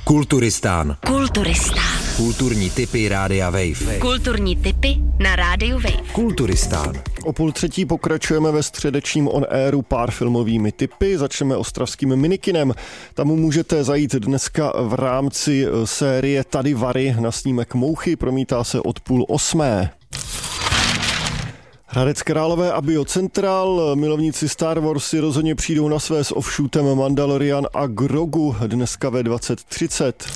Kulturistán. Kulturistán. Kulturní tipy Rádia Wave. Kulturní tipy na Rádiu Wave. Kulturistán. O 2:30 pokračujeme ve středečním on airu pár filmovými tipy. Začneme ostravským minikinem. Tam můžete zajít dneska v rámci série Tady Vary na snímek Mouchy. Promítá se od 7:30. Hradec Králové a Biocentral. Milovníci Star Wars si rozhodně přijdou na své s offshootem Mandalorian a Grogu dneska ve 20:30.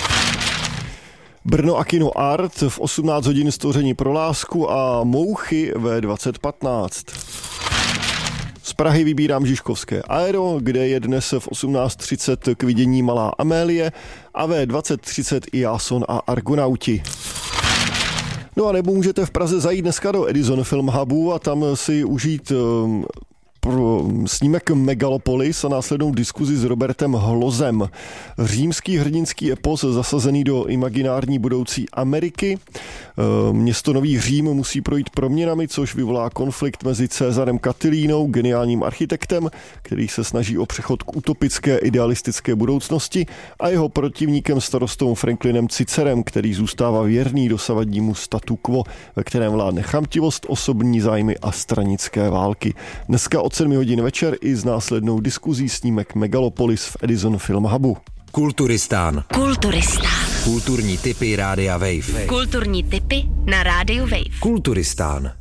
Brno a Kino Art v 18 hodin Stvoření pro lásku a Mouchy ve 20:15. Z Prahy vybírám Žižkovské Aero, kde je dnes v 18:30 k vidění Malá Amélie a ve 20:30 i Jason a Argonauti. No a nebo můžete v Praze zajít dneska do Edison Film Hubu a tam si užít snímek Megalopolis a následnou diskuzi s Robertem Hlozem. Římský hrdinský epos zasazený do imaginární budoucí Ameriky. Město Nový Řím musí projít proměnami, což vyvolá konflikt mezi Césarem Catilínou, geniálním architektem, který se snaží o přechod k utopické idealistické budoucnosti, a jeho protivníkem starostou Franklinem Cicerem, který zůstává věrný dosavadnímu statu quo, ve kterém vládne chamtivost, osobní zájmy a stranické války. Dneska od 7 hodin večer i s následnou diskuzí snímek Megalopolis v Edison Film Hubu. Kulturistán. Kulturistán. Kulturní tipy Rádia Wave. Kulturní tipy na Rádiu Wave. Kulturistán.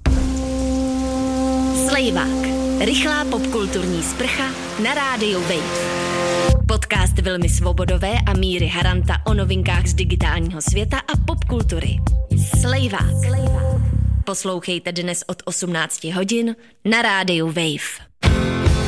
Slejvák. Rychlá popkulturní sprcha na Rádiu Wave. Podcast Vilmy Svobodové a Míry Haranta o novinkách z digitálního světa a popkultury. Slejvák. Poslouchejte dnes od 18 hodin na Rádiu Wave.